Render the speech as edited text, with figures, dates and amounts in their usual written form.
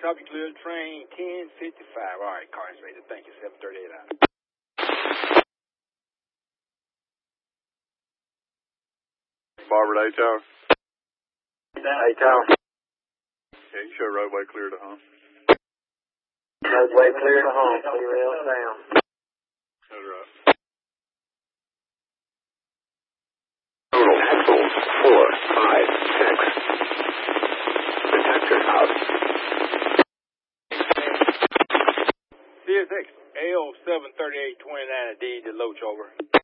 Copy clear, train 1055. All right, car inspector. Thank you, 738 out. Barbara, A-Tower. A-Tower. Yeah, you show roadway clear to home. Roadway clear to home. Clear else down. That's right. Total axle 4, 5, 6. Detector out. CSX AO 73829 D to Loach over.